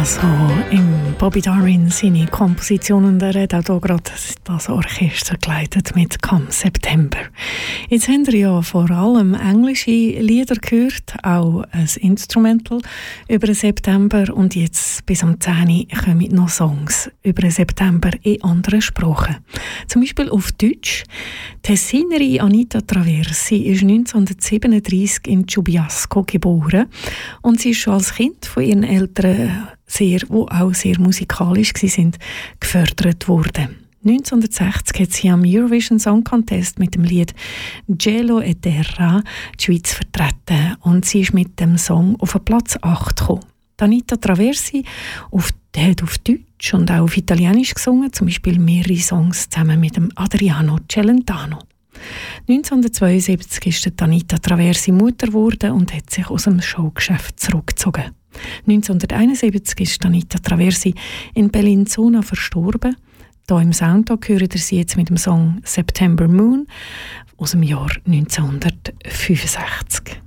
Also im Bobby Darin seine Kompositionen, der hat auch hier gerade das Orchester geleitet mit Come September. Jetzt haben wir ja vor allem englische Lieder gehört, auch ein Instrumental über den September, und jetzt bis am 10 Uhr kommen noch Songs über den September in anderen Sprachen. Zum Beispiel auf Deutsch. Tessinerin Anita Traversi ist 1937 in Ciubiasco geboren und sie ist schon als Kind von ihren Eltern, die auch sehr musikalisch waren, gefördert worden. 1960 hat sie am Eurovision Song Contest mit dem Lied «Gelo e Terra» die Schweiz vertreten und sie ist mit dem Song auf den Platz 8 gekommen. Anita Traversi hat auf Deutsch und auch auf Italienisch gesungen, zum Beispiel mehrere Songs zusammen mit dem Adriano Celentano. 1972 ist Anita Traversi Mutter geworden und hat sich aus dem Showgeschäft zurückgezogen. 1971 ist Anita Traversi in Bellinzona verstorben. Hier im Soundtrack hören Sie jetzt mit dem Song «September Moon» aus dem Jahr 1965.